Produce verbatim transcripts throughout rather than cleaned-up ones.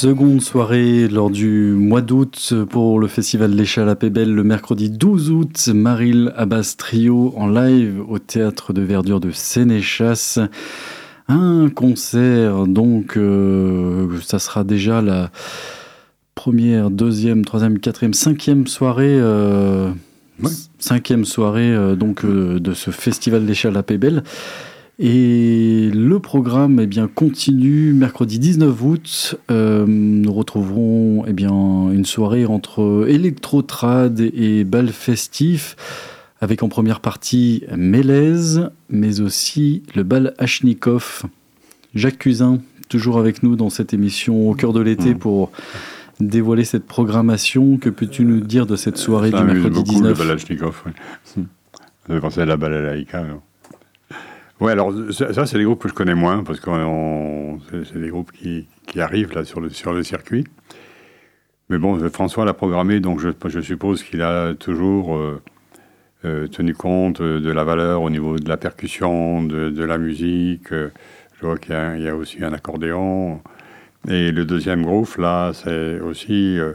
Seconde soirée lors du mois d'août pour le festival L'Échelle à Pébel le mercredi douze août. Maril Abbas Trio en live au théâtre de verdure de Sénéchas. Un concert, donc euh, ça sera déjà la première, deuxième, troisième, quatrième, cinquième soirée. Euh, oui. Cinquième soirée euh, donc euh, de ce festival L'Échelle à Pébel. Et le programme eh bien, continue mercredi dix-neuf août. Euh, nous retrouverons eh bien, une soirée entre électro-trad et bal festif, avec en première partie Mélèze, mais aussi le bal Hachnikov. Jacques Cusin, toujours avec nous dans cette émission au cœur de l'été pour dévoiler cette programmation. Que peux-tu nous dire de cette soirée ça du mercredi beaucoup, dix-neuf? Le bal Hachnikov, oui. Ça fait penser à la balalaïka. Oui, alors ça, ça, c'est des groupes que je connais moins, parce que on, c'est, c'est des groupes qui, qui arrivent là sur le, sur le circuit. Mais bon, François l'a programmé, donc je, je suppose qu'il a toujours euh, euh, tenu compte de la valeur au niveau de la percussion, de, de la musique. Je vois qu'il y a, il y a aussi un accordéon. Et le deuxième groupe, là, c'est aussi... Euh,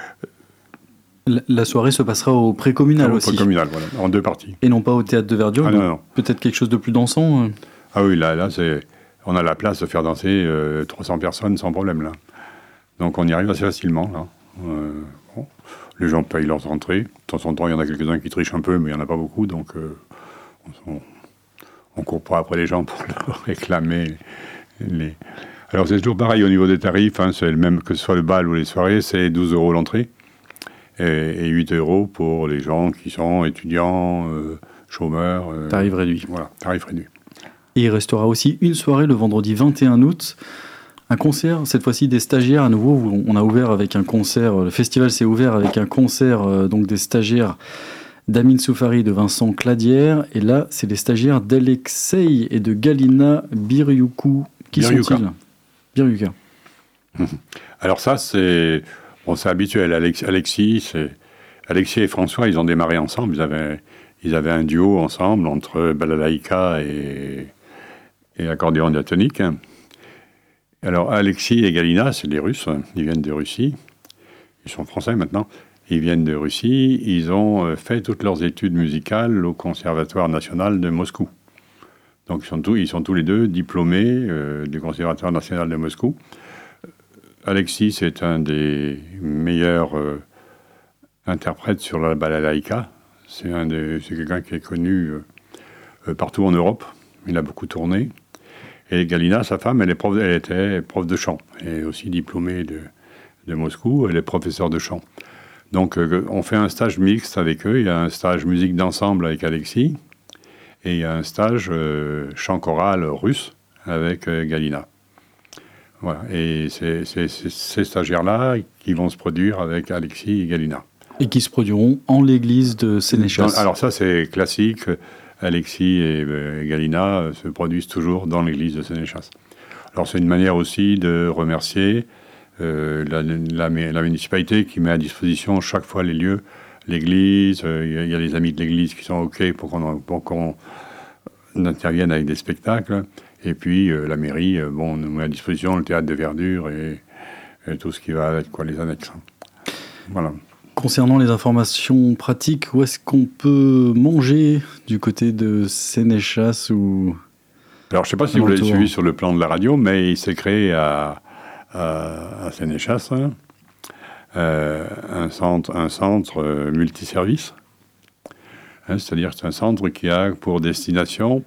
La soirée se passera au précommunal aussi. Au précommunal, voilà, en deux parties. Et non pas au théâtre de verdure. Ah, non, non. Peut-être quelque chose de plus dansant. Ah oui, là, là c'est, on a la place de faire danser euh, trois cents personnes sans problème, là. Donc on y arrive assez facilement, là. Euh, bon. Les gens payent leurs entrées. De temps en temps, il y en a quelques-uns qui trichent un peu, mais il n'y en a pas beaucoup. Donc euh, on ne court pas après les gens pour leur réclamer les... Alors c'est toujours pareil au niveau des tarifs. Hein, c'est le même que ce soit le bal ou les soirées. C'est douze euros l'entrée. Et huit euros pour les gens qui sont étudiants, euh, chômeurs. Euh, tarif réduit. Voilà, tarif réduit. Et il restera aussi une soirée le vendredi vingt et un août. Un concert, cette fois-ci des stagiaires à nouveau. Où on a ouvert avec un concert, le festival s'est ouvert avec un concert euh, donc des stagiaires d'Amin Soufari et de Vincent Cladière. Et là, c'est les stagiaires d'Alexei et de Galina Biryukou. Qui Biryuka. sont-ils? Biryuka. Alors ça, c'est... Bon, c'est habituel. Alex, Alexis, c'est... Alexis et François, ils ont démarré ensemble. Ils avaient, ils avaient un duo ensemble entre balalaïka et, et accordéon diatonique. Alors, Alexis et Galina, c'est les Russes. Ils viennent de Russie. Ils sont français maintenant. Ils viennent de Russie. Ils ont fait toutes leurs études musicales au Conservatoire national de Moscou. Donc, ils sont tous, ils sont tous les deux diplômés euh, du Conservatoire national de Moscou. Alexis, c'est un des meilleurs euh, interprètes sur la balalaïka. C'est, un des, c'est quelqu'un qui est connu euh, partout en Europe. Il a beaucoup tourné. Et Galina, sa femme, elle, est prof, elle était prof de chant. Elle est aussi diplômée de, de Moscou. Elle est professeure de chant. Donc, euh, on fait un stage mixte avec eux. Il y a un stage musique d'ensemble avec Alexis. Et il y a un stage euh, chant choral russe avec euh, Galina. Voilà, et c'est, c'est, c'est ces stagiaires-là qui vont se produire avec Alexis et Galina. Et qui se produiront en l'église de Sénéchas. Alors ça, c'est classique. Alexis et euh, Galina se produisent toujours dans l'église de Sénéchas. Alors c'est une manière aussi de remercier euh, la, la, la municipalité qui met à disposition chaque fois les lieux, l'église. Il euh, y, y a les amis de l'église qui sont OK pour qu'on, pour qu'on intervienne avec des spectacles. Et puis, euh, la mairie, euh, bon, nous met à disposition le théâtre de verdure et, et tout ce qui va avec, quoi, les annexes. Voilà. Concernant les informations pratiques, où est-ce qu'on peut manger du côté de Sénéchas ou... Alors, je ne sais pas si vous l'avez suivi sur le plan de la radio, mais il s'est créé à, à, à Sénéchas hein, euh, un centre, un centre euh, multiservice. Hein, c'est-à-dire que c'est un centre qui a pour destination...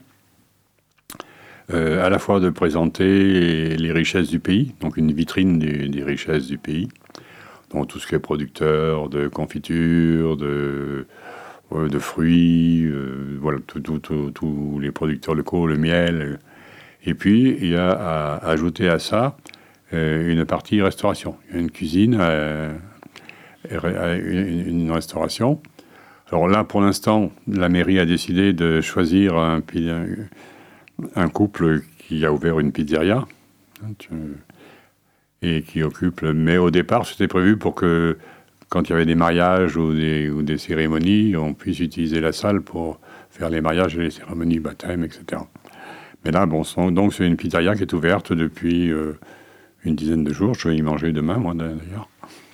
Euh, à la fois de présenter les richesses du pays, donc une vitrine des, des richesses du pays, donc tout ce qui est producteur de confitures, de, euh, de fruits, euh, voilà, tous les producteurs locaux, le miel. Et puis, il y a à ajouter à ça euh, une partie restauration. Il y a une cuisine, euh, une, une restauration. Alors là, pour l'instant, la mairie a décidé de choisir un pays... un couple qui a ouvert une pizzeria hein, tu, et qui occupe... Mais au départ, c'était prévu pour que, quand il y avait des mariages ou des, ou des cérémonies, on puisse utiliser la salle pour faire les mariages et les cérémonies, baptême, et cetera. Mais là, bon, donc c'est une pizzeria qui est ouverte depuis, euh, une dizaine de jours. Je vais y manger demain, moi, d'ailleurs.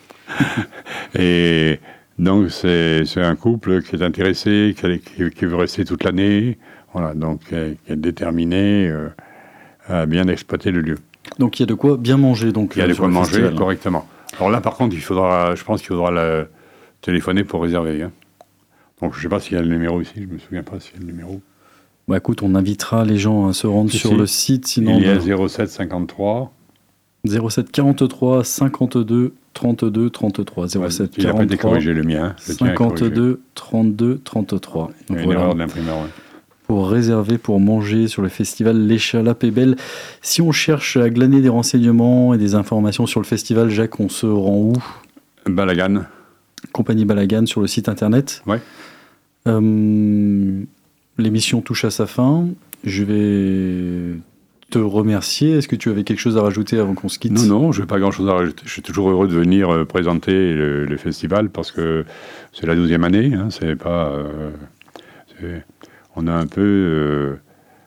Et donc, c'est, c'est un couple qui est intéressé, qui, qui, qui veut rester toute l'année, voilà, donc qui est, qui est déterminé euh, à bien exploiter le lieu. Donc, il y a de quoi bien manger. Donc, il y a de quoi manger festival. correctement. Alors là, par contre, il faudra, je pense qu'il faudra le téléphoner pour réserver. Hein. Donc, je ne sais pas s'il y a le numéro ici, je ne me souviens pas s'il y a le numéro. Bah écoute, on invitera les gens à se rendre si, sur si. le site. Sinon, il y a zéro sept cinquante-trois zéro sept quarante-trois cinquante-deux trente-deux trente-trois. zéro sept il n'a pas été corrigé le mien. cinquante-deux trente-deux trente-trois. Il y a une erreur de l'imprimeur, oui. Pour réserver, pour manger sur le festival L'Échalote est belle. Si on cherche à glaner des renseignements et des informations sur le festival, Jacques, on se rend où ? Balagan. Compagnie Balagan sur le site internet. Ouais. Euh, l'émission touche à sa fin. Je vais te remercier. Est-ce que tu avais quelque chose à rajouter avant qu'on se quitte ? Non, non, je n'ai pas grand-chose à rajouter. Je suis toujours heureux de venir euh, présenter le, le festival parce que c'est la douzième année. Hein, c'est pas... Euh, c'est... On a un peu... Euh,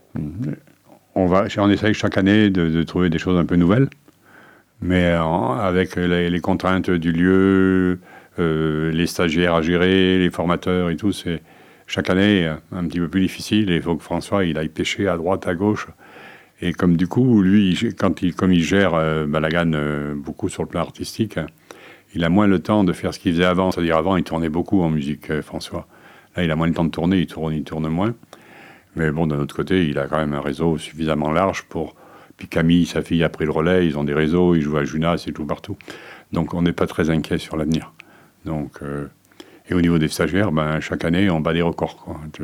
on, va, on essaye chaque année de, de trouver des choses un peu nouvelles, mais en, avec les, les contraintes du lieu, euh, les stagiaires à gérer, les formateurs et tout, c'est chaque année un petit peu plus difficile. Et il faut que François il aille pêcher à droite, à gauche. Et comme du coup, lui, quand il, comme il gère euh, Balagan euh, beaucoup sur le plan artistique, il a moins le temps de faire ce qu'il faisait avant. C'est-à-dire avant, il tournait beaucoup en musique, euh, François. Là, il a moins le temps de tourner, il tourne, il tourne moins. Mais bon, d'un autre côté, il a quand même un réseau suffisamment large pour... Puis Camille, sa fille, a pris le relais, ils ont des réseaux, ils jouent à Junas, ils jouent partout. Donc, on n'est pas très inquiet sur l'avenir. Donc, euh... Et au niveau des stagiaires, ben, chaque année, on bat des records, quoi. De...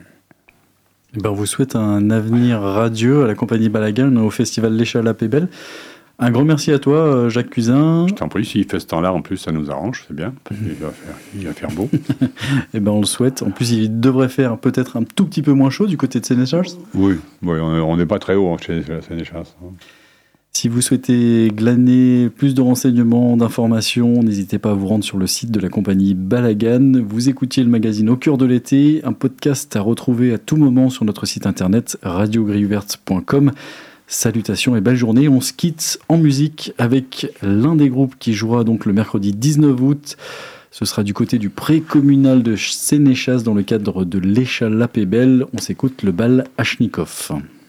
Ben, on vous souhaite un avenir radieux à la compagnie Balagan, au festival L'Échalote est belle. Un grand merci à toi, Jacques Cusin. Je t'en prie, s'il fait ce temps-là, en plus, ça nous arrange, c'est bien, parce qu'il va faire, il va faire beau. Eh ben, on le souhaite. En plus, il devrait faire peut-être un tout petit peu moins chaud du côté de Sénéchal. Oui, oui, on n'est pas très haut chez Sénéchal. Si vous souhaitez glaner plus de renseignements, d'informations, n'hésitez pas à vous rendre sur le site de la compagnie Balagan. Vous écoutiez le magazine Au cœur de l'été, un podcast à retrouver à tout moment sur notre site internet radio grille ouverte point com. Salutations et belle journée. On se quitte en musique avec l'un des groupes qui jouera donc le mercredi dix-neuf août. Ce sera du côté du pré-communal de Sénéchas dans le cadre de L'Échalote est belle. On s'écoute le bal Hachnikov.